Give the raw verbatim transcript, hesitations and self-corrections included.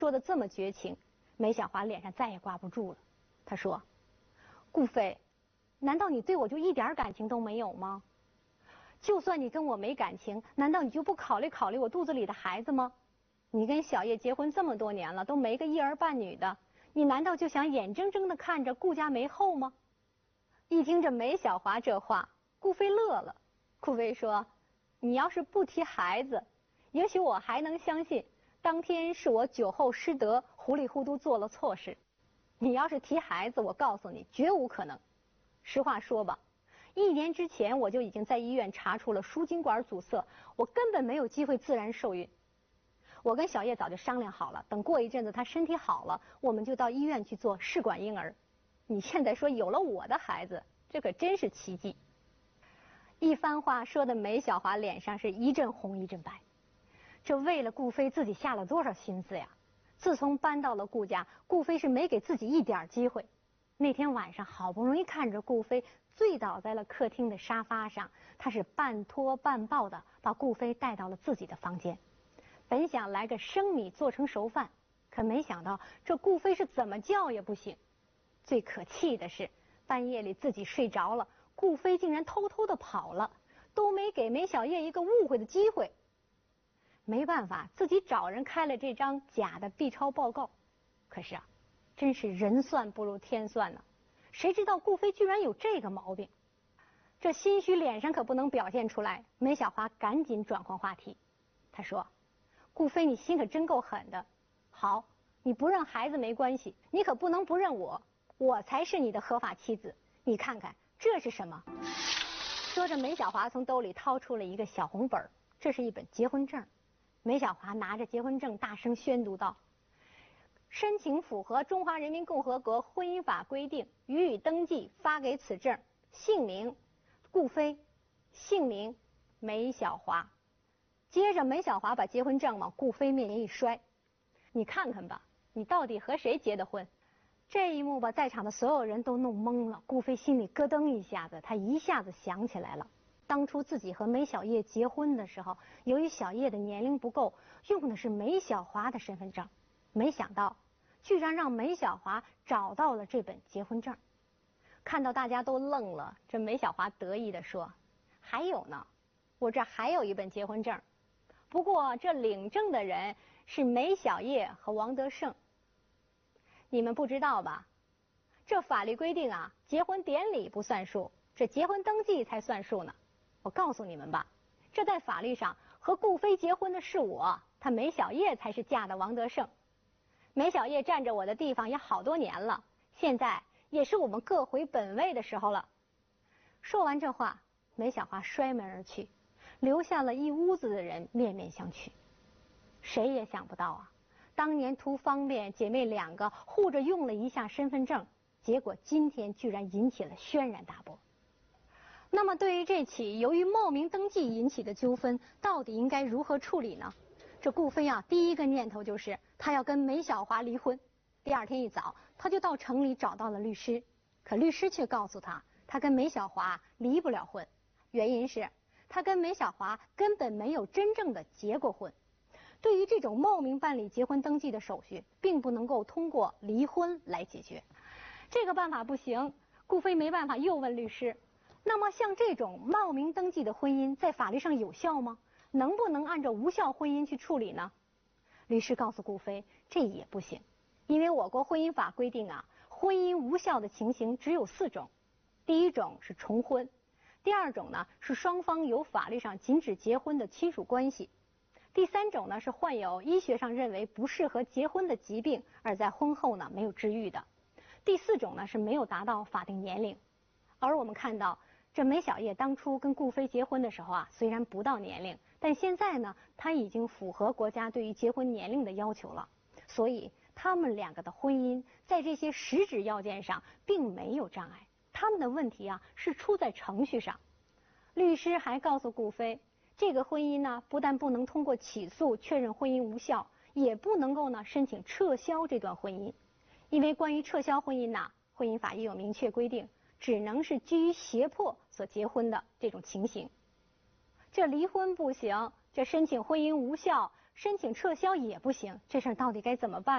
说的这么绝情，梅小华脸上再也挂不住了。他说：“顾飞，难道你对我就一点感情都没有吗？就算你跟我没感情，难道你就不考虑考虑我肚子里的孩子吗？你跟小叶结婚这么多年了，都没个一儿半女的，你难道就想眼睁睁地看着顾家没后吗？”一听着梅小华这话，顾飞乐了。顾飞说：“你要是不提孩子，也许我还能相信当天是我酒后失德，糊里糊涂做了错事。你要是提孩子，我告诉你，绝无可能。实话说吧，一年之前我就已经在医院查出了输精管阻塞，我根本没有机会自然受孕。我跟小叶早就商量好了，等过一阵子她身体好了，我们就到医院去做试管婴儿。你现在说有了我的孩子，这可真是奇迹。”一番话说的梅小华脸上是一阵红一阵白。这为了顾飞自己下了多少心思呀！自从搬到了顾家，顾飞是没给自己一点机会。那天晚上好不容易看着顾飞醉倒在了客厅的沙发上，他是半拖半抱的把顾飞带到了自己的房间。本想来个生米做成熟饭，可没想到这顾飞是怎么叫也不醒。最可气的是，半夜里自己睡着了，顾飞竟然偷偷的跑了，都没给梅小叶一个误会的机会。没办法，自己找人开了这张假的 B 超报告。可是啊，真是人算不如天算呢。谁知道顾飞居然有这个毛病，这心虚脸上可不能表现出来。梅小华赶紧转换话题，他说：“顾飞，你心可真够狠的。好，你不认孩子没关系，你可不能不认我，我才是你的合法妻子。你看看这是什么？”说着，梅小华从兜里掏出了一个小红本，这是一本结婚证。梅小华拿着结婚证大声宣读道：“申请符合中华人民共和国婚姻法规定，予以登记，发给此证。姓名：顾飞，姓名：梅小华。”接着，梅小华把结婚证往顾飞面前一摔：“你看看吧，你到底和谁结的婚？”这一幕把在场的所有人都弄懵了。顾飞心里咯噔一下子，他一下子想起来了。当初自己和梅小叶结婚的时候，由于小叶的年龄不够，用的是梅小华的身份证，没想到居然让梅小华找到了这本结婚证。看到大家都愣了，这梅小华得意地说：“还有呢，我这还有一本结婚证，不过这领证的人是梅小叶和王德胜。你们不知道吧？这法律规定啊，结婚典礼不算数，这结婚登记才算数呢。我告诉你们吧，这在法律上和顾飞结婚的是我，他梅小叶才是嫁的王德胜。梅小叶占着我的地方也好多年了，现在也是我们各回本位的时候了。”说完这话，梅小华摔门而去，留下了一屋子的人面面相觑。谁也想不到啊，当年图方便，姐妹两个护着用了一下身份证，结果今天居然引起了轩然大波。那么对于这起由于冒名登记引起的纠纷，到底应该如何处理呢？这顾飞啊，第一个念头就是他要跟梅小华离婚。第二天一早，他就到城里找到了律师，可律师却告诉他，他跟梅小华离不了婚，原因是他跟梅小华根本没有真正的结过婚。对于这种冒名办理结婚登记的手续，并不能够通过离婚来解决。这个办法不行，顾飞没办法，又问律师：“那么像这种冒名登记的婚姻在法律上有效吗？能不能按照无效婚姻去处理呢？”律师告诉顾飞，这也不行，因为我国婚姻法规定啊，婚姻无效的情形只有四种。第一种是重婚，第二种呢是双方有法律上禁止结婚的亲属关系，第三种呢是患有医学上认为不适合结婚的疾病，而在婚后呢没有治愈的，第四种呢是没有达到法定年龄。而我们看到这梅小叶当初跟顾飞结婚的时候啊，虽然不到年龄，但现在呢，他已经符合国家对于结婚年龄的要求了，所以他们两个的婚姻在这些实质要件上并没有障碍，他们的问题啊是出在程序上。律师还告诉顾飞，这个婚姻呢，不但不能通过起诉确认婚姻无效，也不能够呢申请撤销这段婚姻，因为关于撤销婚姻呢，婚姻法也有明确规定，只能是基于胁迫所结婚的这种情形。这离婚不行，这申请婚姻无效，申请撤销也不行，这事儿到底该怎么办？